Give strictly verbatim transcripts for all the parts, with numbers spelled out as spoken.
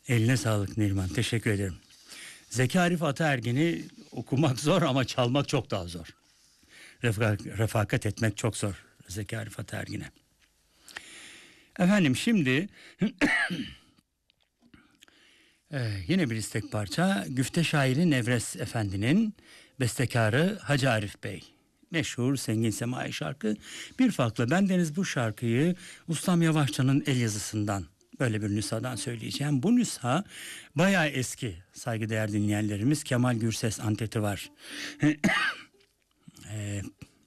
Eline sağlık Neriman, teşekkür ederim. Zeki Arif Ataergin'i okumak zor ama çalmak çok daha zor. Refa- refakat etmek çok zor Zeki Arif Ataergin'e. Efendim şimdi ee, yine bir istek parça. Güfte şairi Nevres Efendi'nin bestekarı Hacı Arif Bey. Meşhur Sengin Semai şarkı. Bir farklı, bendeniz bu şarkıyı Ustam Yavaşça'nın el yazısından, böyle bir nüshadan söyleyeceğim. Bu nüsha bayağı eski, saygıdeğer dinleyenlerimiz. Kemal Gürses anteti var. ee,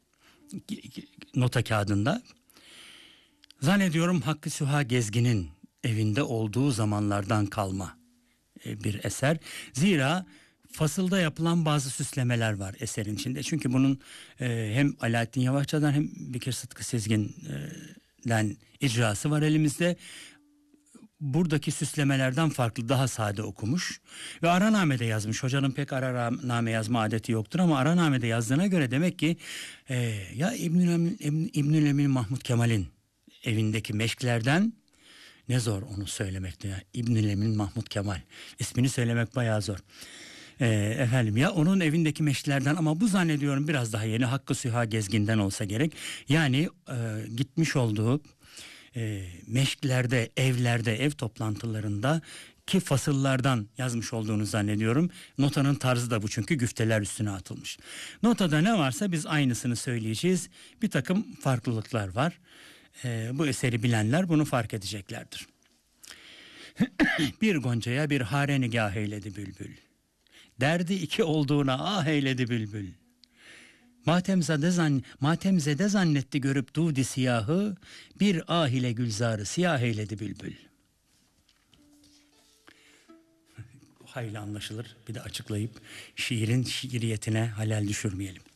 nota kağıdında. Zannediyorum Hakkı Süha Gezgin'in evinde olduğu zamanlardan kalma bir eser. Zira fasılda yapılan bazı süslemeler var eserin içinde. Çünkü bunun e, hem Alaaddin Yavaşça'dan hem Bekir Sıtkı Sezgin'den icrası var elimizde. Buradaki süslemelerden farklı, daha sade okumuş ve Araname'de yazmış. Hocanın pek Araname yazma adeti yoktur ama Araname'de yazdığına göre demek ki e, ya İbnül Emin, İbnül Emin Mahmud Kemal'in evindeki meşklerden. Ne zor onu söylemekte ya. İbnül Emin Mahmud Kemal. İsmini söylemek bayağı zor. Ee, efendim ya onun evindeki meşklerden, ama bu zannediyorum biraz daha yeni, Hakkı Süha Gezgin'den olsa gerek. Yani e, gitmiş olduğu e, meşklerde, evlerde, ev toplantılarında ki fasıllardan yazmış olduğunu zannediyorum. Notanın tarzı da bu, çünkü güfteler üstüne atılmış. Notada ne varsa biz aynısını söyleyeceğiz. Bir takım farklılıklar var. Ee, bu eseri bilenler bunu fark edeceklerdir. Bir goncaya bir hare nigah eyledi bülbül. Derdi iki olduğuna ah eyledi bülbül. Matemzede, zan, matemzede zannetti görüp dudi siyahı, bir ah ile gülzarı siyah eyledi bülbül. Hayli anlaşılır. Bir de açıklayıp şiirin şiiriyetine halel düşürmeyelim.